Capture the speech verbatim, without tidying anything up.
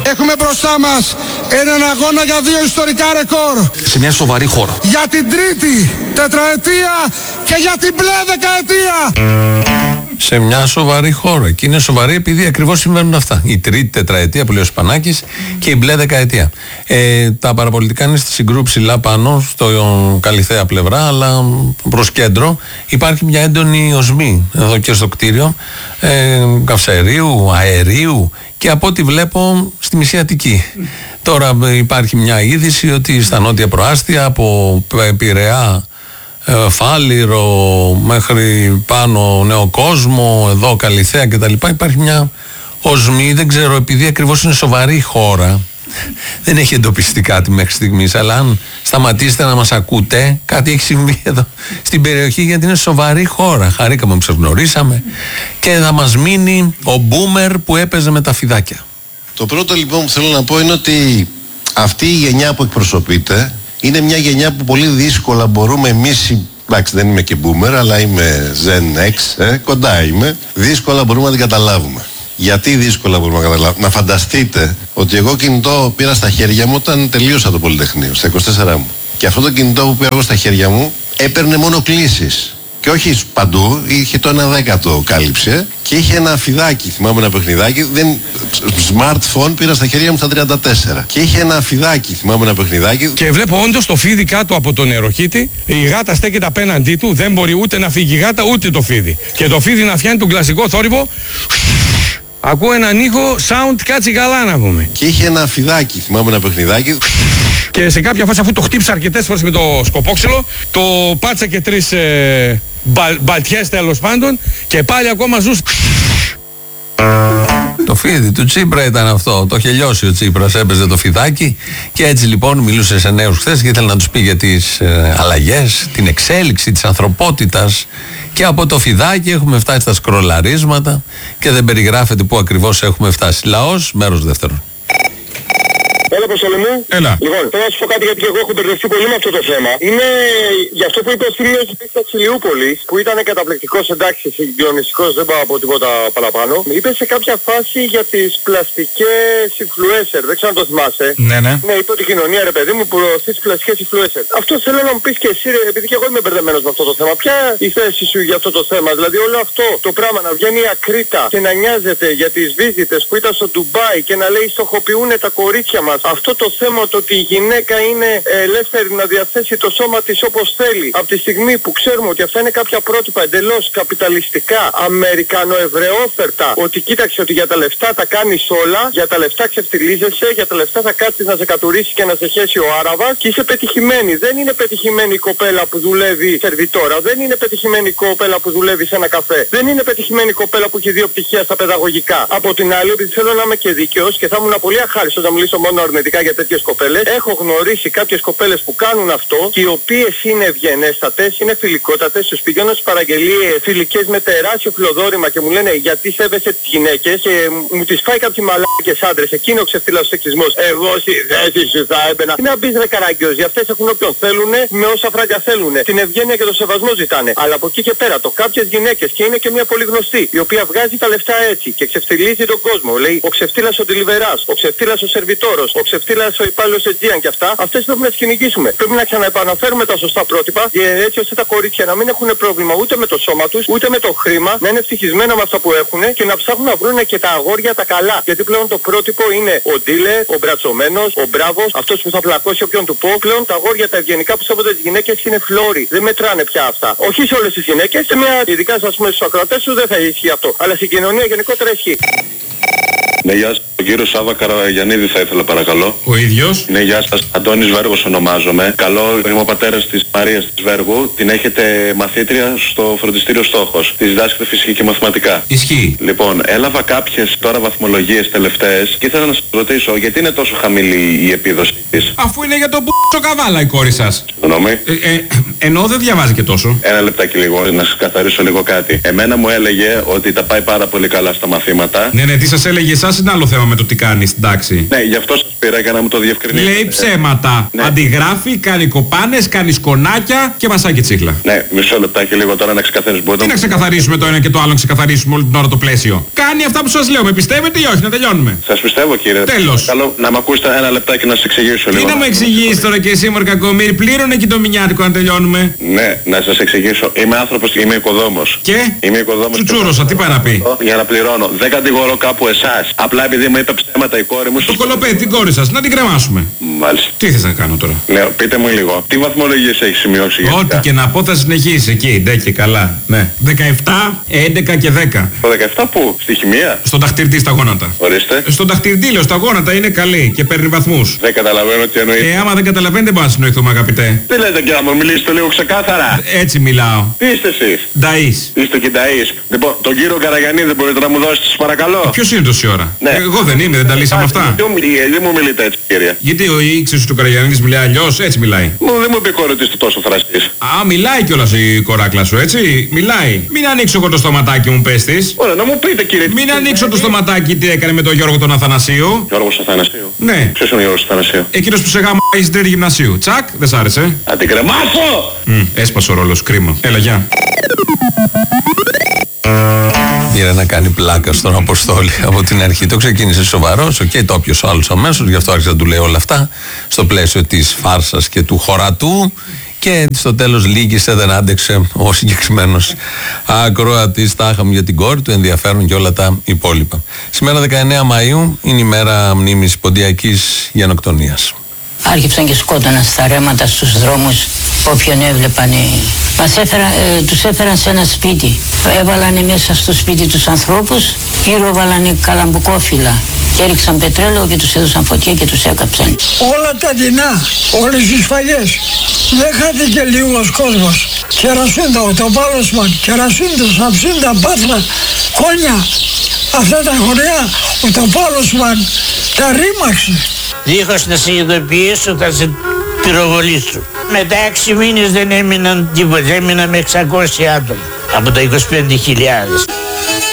Έχουμε μπροστά μας έναν αγώνα για δύο ιστορικά ρεκόρ. Σε μια σοβαρή χώρα. Για την τρίτη τετραετία και για την μπλε δεκαετία. Σε μια σοβαρή χώρα. Και είναι σοβαρή επειδή ακριβώς συμβαίνουν αυτά. Η τρίτη τετραετία που λέει ο Σπανάκης και η μπλε δεκαετία. Ε, τα παραπολιτικά είναι στη συγκρού ψηλά πάνω, στο Καλιθέα πλευρά, αλλά προς κέντρο υπάρχει μια έντονη οσμή εδώ και στο κτίριο. Ε, καυσαερίου, αερίου και από ό,τι βλέπω στη Μισή Αττική. Τώρα υπάρχει μια είδηση ότι στα νότια προάστια από Πειραιά, Φάληρο μέχρι πάνω Νέο Κόσμο, εδώ Καλιθέα κτλ. Υπάρχει μια οσμή, δεν ξέρω, επειδή ακριβώς είναι σοβαρή χώρα. Δεν έχει εντοπιστεί κάτι μέχρι στιγμής, αλλά αν σταματήσετε να μας ακούτε, κάτι έχει συμβεί εδώ στην περιοχή, γιατί είναι σοβαρή χώρα. Χαρήκαμε που σας γνωρίσαμε και θα μας μείνει ο μπούμερ που έπαιζε με τα φιδάκια. Το πρώτο λοιπόν που θέλω να πω είναι ότι αυτή η γενιά που εκπροσωπείται είναι μια γενιά που πολύ δύσκολα μπορούμε εμείς, εντάξει δεν είμαι και boomer αλλά είμαι Gen X, ε, κοντά είμαι, δύσκολα μπορούμε να την καταλάβουμε. Γιατί δύσκολα μπορούμε να καταλάβουμε? Να φανταστείτε ότι εγώ κινητό πήρα στα χέρια μου όταν τελείωσα το Πολυτεχνείο, στα είκοσι τέσσερα μου. Και αυτό το κινητό που πήρα εγώ στα χέρια μου έπαιρνε μόνο κλήσεις. Και όχι παντού, είχε το ένα δέκατο κάλυψε και είχε ένα φιδάκι, θυμάμαι ένα παιχνιδάκι, δεν, smartphone πήρα στα χέρια μου στα τριάντα τέσσερα. Και είχε ένα φιδάκι, θυμάμαι ένα παιχνιδάκι. Και βλέπω όντως το φίδι κάτω από τον νεροχύτη, η γάτα στέκεται απέναντί του, δεν μπορεί ούτε να φύγει η γάτα ούτε το φίδι. Και το φίδι να φτιάνει τον κλασικό θόρυβο. Ακούω έναν ήχο, sound κάτσι καλά να πούμε. Και είχε ένα φιδάκι, θυμάμαι ένα παιχνιδάκι. Και σε κάποια φάση αφού το χτύπησα αρκετές φορές με το σκοπόξυλο, το πάτσα και τρεις ε, μπα, μπαλτιές τέλος πάντων και πάλι ακόμα ζούσε. Το φίδι του Τσίπρα ήταν αυτό. Το είχε λιώσει ο Τσίπρας, έπαιζε το φιδάκι και έτσι λοιπόν μιλούσε σε νέους χθες και ήθελε να τους πει για τις ε, αλλαγές, την εξέλιξη της ανθρωπότητας. Και από το φιδάκι έχουμε φτάσει στα σκρολαρίσματα και δεν περιγράφεται πού ακριβώς έχουμε φτάσει. Λαός, μέρος δεύτερον. Έλα, Αποστόλη μου. Έλα. Λοιπόν, θέλω να σου πω κάτι γιατί και εγώ έχω μπερδευτεί πολύ με αυτό το θέμα. Είναι για αυτό που είπε ο Στήλιος της Ηλιούπολης, που ήταν καταπληκτικός, εντάξει, συγκλονιστικός, δεν πάω από τίποτα παραπάνω. Είπε σε κάποια φάση για τις πλαστικές influencer, δεν ξέρω αν το θυμάσαι. Ναι, ναι. Ναι, είπε ότι η κοινωνία, ρε παιδί μου, προωθεί τις πλαστικές influencer. Αυτό θέλω να μου πεις και εσύ, ρε, επειδή και εγώ είμαι μπερδεμένος με αυτό το θέμα. Ποια η θέση σου για αυτό το θέμα? Δηλαδή, όλο αυτό το πράγμα να βγαίνει η Ακρίτα και να νοιάζεται για τις βίζιτες που ήταν στο Ντουμπάι και να λέει στοχοποιούν τα κορίτσια μας. Αυτό το θέμα το ότι η γυναίκα είναι ελεύθερη να διαθέσει το σώμα της όπως θέλει, από τη στιγμή που ξέρουμε ότι αυτά είναι κάποια πρότυπα εντελώς καπιταλιστικά, αμερικανοεβραιόφερτα, ότι κοίταξε ότι για τα λεφτά τα κάνεις όλα, για τα λεφτά ξεφτιλίζεσαι, για τα λεφτά θα κάτσεις να σε κατουρίσει και να σε χέσει ο Άραβας και είσαι πετυχημένη. Δεν είναι πετυχημένη η κοπέλα που δουλεύει σερβιτόρα, δεν είναι πετυχημένη η κοπέλα που δουλεύει σε ένα καφέ, δεν είναι πετυχημένη η κοπέλα που έχει δύο πτυχία στα παιδαγωγικά. Από την άλλη, επειδή θέλω να είμαι και δίκαιος και θα ήμουν πολύ αχάριστος να μιλήσω μόνο αρνητικά για τέτοιες κοπέλες, έχω γνωρίσει κάποιες κοπέλες που κάνουν αυτό και οι οποίες είναι ευγενέστατες, είναι φιλικότατες, τους πηγαίνω στις παραγγελίες φιλικές με τεράστιο φιλοδόρημα και μου λένε γιατί σέβεσαι τις γυναίκες και μου τις φάει κάποιοι μαλάκες άντρες. Εκείνο ο ξεφτύλας σεξισμός. Εγώ στη θέση σου θα έμπαινα. Τι να μπεις ρε καραγκιόζη, αυτές έχουν όποιον θέλουν με όσα φράγκα θέλουν. Την ευγένεια και το σεβασμό ζητάνε. Αλλά από εκεί και πέρα το κάποιες γυναίκες και είναι και μια πολύ γνωστή η οποία βγάζει τα λεφτά έτσι και ξεφτυλίζει τον κόσμο. Λέει ο ξεφτύλας ο ντελιβεράς, ο ξεφτύλας ο σερβιτόρος, ο ξεφτύλας ο υπάλληλος Αιτζίαν και αυτά. Αυτές πρέπει να τις κυνηγήσουμε. Πρέπει να ξαναεπαναφέρουμε τα σωστά πρότυπα έτσι ώστε τα κορίτσια να μην έχουν πρόβλημα ούτε με το σώμα τους ούτε με το χρήμα, να είναι ευτυχισμένα με αυτά που έχουν και να ψάχνουν να βρουν και τα αγόρια τα καλά. Γιατί πλέον το πρότυπο είναι ο ντίλερ, ο μπρατσωμένος, ο μπράβος, αυτός που θα πλακώσει όποιον του πω. Πλέον τα αγόρια τα ευγενικά που σέβονται τις γυναίκες είναι φλόροι. Δεν μετράνε πια αυτά. Όχι σε όλες τις γυναίκες, σε μια ειδικά ας πούμε στους ακροατές σου δεν θα ισχύει αυτό. Αλλά στην κοινωνία γενικότερα ισχύει. Ναι, γεια σας. Ο κύριος Σάβα Καραγιαννίδη θα ήθελα παρακαλώ. Ο ίδιος. Ναι, γεια σας. Αντώνης Βέργος ονομάζομαι. Καλό, είμαι ο πατέρας της Μαρίας της Βέργου. Την έχετε μαθήτρια στο φροντιστήριο Στόχος. Τη διδάσκεται φυσική και μαθηματικά. Ισχύει. Λοιπόν, έλαβα κάποιες τώρα βαθμολογίες τελευταίες και ήθελα να σας ρωτήσω γιατί είναι τόσο χαμηλή η επίδοση. Αφού είναι για τον π***ο καβάλα η κόρη σας. Συγγνώμη. Ε, ε, εννοώ δεν διαβάζει και τόσο. Ένα λεπτάκι λίγο, να σας καθαρίσω λίγο κάτι. Εμένα μου έλεγε ότι τα πάει πάρα πολύ καλά στα μαθήματα. Ναι, ναι, τι σας έλεγε εσάς είναι άλλο θέμα με το τι κάνει στην τάξη. Ναι, γι' αυτό σας πήρα για να μου το διευκρινίσετε. Λέει ψέματα. Ναι. Αντιγράφει, κάνει κοπάνες, κάνει σκονάκια και μασάκι τσίχλα. Ναι, μισό λεπτάκι λίγο τώρα να ξεκαθαρίσουμε. Τι να ξεκαθαρίσουμε το ένα και το άλλο, να ξεκαθαρίσουμε όλη την ώρα το πλαίσιο. Κάνει αυτά που σας λέω, με πιστεύετε ή όχι, να τελειώνουμε. Σας πιστεύω κύριε. Τέλος. Καλό να με ακούσετε ένα λεπτάκι να σας εξηγήσω λίγο. Τι να μου εξηγείς τώρα και εσύ μωρ κακομοίρη, πλήρωνε και το μηνιάτικο να τελειώνουμε. Ναι, να σας εξηγήσω. Είμαι άνθρωπος και είμαι οικοδόμος. Και, Είμαι οικοδόμος. τσουτσούρωσα, τι πάει να πει. Για να πληρώνω. Δεν κατηγορώ κάπου εσάς. Απλά επειδή μου είπε ψέματα η κόρη μου. Το κολοπέδι, την κόρη σας, να την κρεμάσουμε. Μάλιστα. Τι θες να κάνω τώρα. Ναι, πείτε μου λίγο. Τι βαθμολογίες έχει σημειώσει γενικά? Ό,τι και να πω θα συνεχίσει εκεί, ντε και καλά. Ναι. δεκαεπτά, έντεκα και δέκα. Το δεκαεπτά πού? Στη χημεία? Στον ταχτηρτή στα γόνατα. Ορίστε. Στον ταχτηρτή λέω, στα γόνατα είναι καλή και παίρνει βαθμούς. Δεν καταλαβαίνω τι εννοεί. Ε, άμα δεν καταλαβαίνετε δεν μπορούμε να συνοηθούμε αγαπητέ. Τι λέτε και να μου μιλήσετε λίγο ξεκάθαρα. Έτσι μιλάω. Τι είστε εσείς? Νταΐς. Είστε και Νταΐς. Λοιπόν, τον κύριο Καραγιαννή δεν μπορείτε να μου δώσετε σας παρακαλώ? Ποιος είναι τόση ώρα? Ναι. Εγώ δεν είμαι, δεν τα λύσαμε αυτά. Δεν μου μιλείτε έτσι κύριε. Γιατί ο ήξερος του Καραγιαννής μιλάει αλλιώς, έτσι μιλάει. Μου δεν μου είπε η κόρη ότι είστε τόσο θραστής. Α, μιλάει κιόλας η κοράκλα σου, έτσι. Μιλάει. Μην ανοίξω εγώ το στοματάκι μου, πες της. Ωραία, να μου πείτε κύριε. Μην ανοίξω το στοματάκι τι έκανε με τον Γιώργο τον Αθανασίου. Γιώργος Αθανασίου. Ναι. Ποιος είναι ο Γιώργος Αθανασίου? Εκείνος που σε γάμαγε στην τρίτη γυμνασίου. Τσακ, δεν σ' άρεσε. Θα την κρεμάσω! Μμ, έσπασε ο ρόλος, κρίμα. Έλα, γεια. Πήρε να κάνει πλάκα στον Αποστόλη από την αρχή. Το ξεκίνησε σοβαρός, οκ, okay, το όποιος άλλος αμέσως, γι' αυτό άρχισε να του λέει όλα αυτά στο πλαίσιο της φάρσας και του χωρατού. Και στο τέλος λύγησε, δεν άντεξε ο συγκεκριμένος ακροατής. Τα είχαμε για την κόρη του, ενδιαφέρον και όλα τα υπόλοιπα. Σήμερα δεκαεννέα Μαΐου είναι η μέρα μνήμης ποντιακής γενοκτονίας. Άρχιψαν και σκότωναν στα ρέματα στους δρόμους όποιον έβλεπαν. Μας έφερα, ε, τους έφεραν σε ένα σπίτι. Έβαλανε μέσα στο σπίτι τους ανθρώπους, γύρω βάλανε καλαμπουκόφυλλα και έριξαν πετρέλαιο και τους έδωσαν φωτιά και τους έκαψαν. Όλα τα δεινά, όλες οι σφαγές, δεν χάθηκε λίγος κόσμος. Κερασούντα, ο Τοπάλωσμαν, Κερασούντα, Σαψούντα, Πάτρα, Κόνια, αυτά τα χωριά, ο Τοπάλωσμαν τα ρήμαξε. Δίχως να συνειδητοποιήσω θα σε πυροβολήσω. Μετά έξι μήνες δεν έμειναν τίποτα, έμειναν με εξακόσια άτομα από τα είκοσι πέντε χιλιάδες.